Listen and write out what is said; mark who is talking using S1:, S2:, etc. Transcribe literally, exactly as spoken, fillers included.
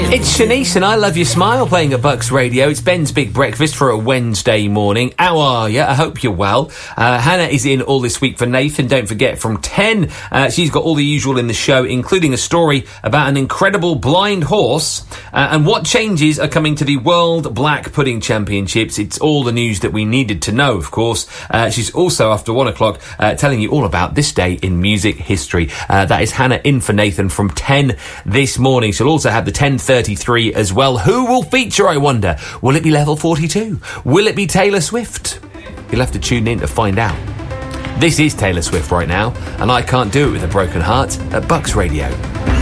S1: It's Shanice and I Love Your Smile playing at Bucks Radio. It's Ben's Big Breakfast for a Wednesday morning. How are you? I hope you're well. Uh, Hannah is in all this week for Nathan. Don't forget, from ten, uh, she's got all the usual in the show, including a story about an incredible blind horse uh, and what changes are coming to the World Black Pudding Championships. It's all the news that we needed to know, of course. Uh, she's also, after one o'clock, uh, telling you all about this day in music history. Uh, that is Hannah in for Nathan from ten this morning. She'll also have the ten thirty-three as well. Who will feature, I wonder? Will it be Level forty-two? Will it be Taylor Swift? You'll have to tune in to find out. This is Taylor Swift right now, and I Can't Do It With a Broken Heart at Bucks Radio.